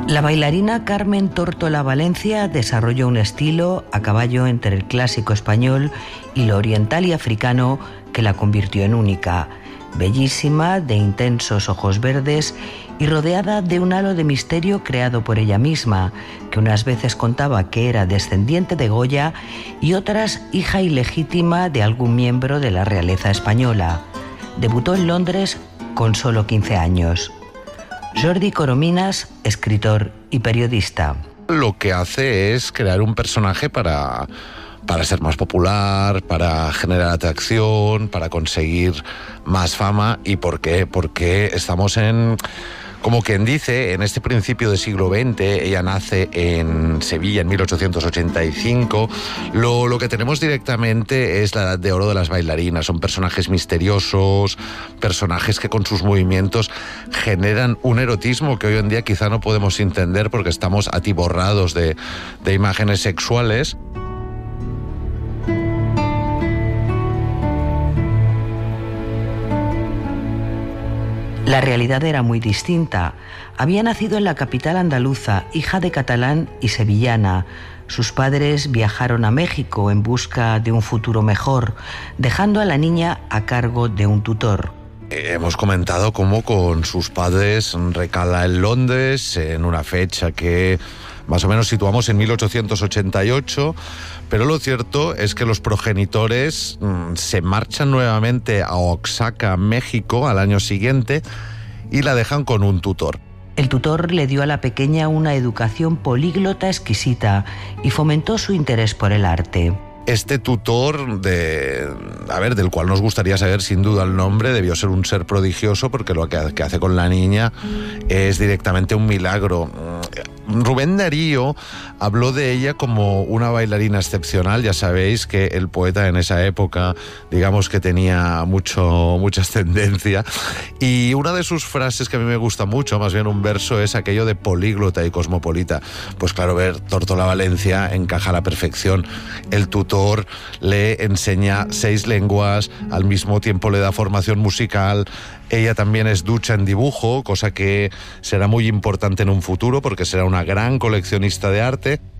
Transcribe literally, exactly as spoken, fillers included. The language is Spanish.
La bailarina Carmen Tórtola Valencia desarrolló un estilo a caballo entre el clásico español y lo oriental y africano que la convirtió en única. Bellísima, de intensos ojos verdes y rodeada de un halo de misterio creado por ella misma, que unas veces contaba que era descendiente de Goya y otras hija ilegítima de algún miembro de la realeza española. Debutó en Londres con solo quince años. Jordi Corominas, escritor y periodista. Lo que hace es crear un personaje para, para ser más popular, para generar atracción, para conseguir más fama. ¿Y por qué? Porque estamos en, como quien dice, en este principio del siglo veinte. Ella nace en Sevilla en mil ochocientos ochenta y cinco. Lo, lo que tenemos directamente es la edad de oro de las bailarinas. Son personajes misteriosos, personajes que con sus movimientos generan un erotismo que hoy en día quizá no podemos entender porque estamos atiborrados de, de imágenes sexuales. La realidad era muy distinta. Había nacido en la capital andaluza, hija de catalán y sevillana. Sus padres viajaron a México en busca de un futuro mejor, dejando a la niña a cargo de un tutor. Hemos comentado cómo con sus padres recala en Londres en una fecha que más o menos situamos en mil ochocientos ochenta y ocho, pero lo cierto es que los progenitores mmm, se marchan nuevamente a Oaxaca, México, al año siguiente y la dejan con un tutor. El tutor le dio a la pequeña una educación políglota exquisita y fomentó su interés por el arte. Este tutor, de, a ver, del cual nos gustaría saber sin duda el nombre, debió ser un ser prodigioso porque lo que, que hace con la niña es directamente un milagro. Rubén Darío habló de ella como una bailarina excepcional. Ya sabéis que el poeta en esa época, digamos que tenía mucho, mucha ascendencia. Y una de sus frases que a mí me gusta mucho, más bien un verso, es aquello de políglota y cosmopolita. Pues claro, ver Tórtola Valencia encaja a la perfección. El tutor le enseña seis lenguas, al mismo tiempo le da formación musical. Ella también es ducha en dibujo, cosa que será muy importante en un futuro porque será una gran coleccionista de arte.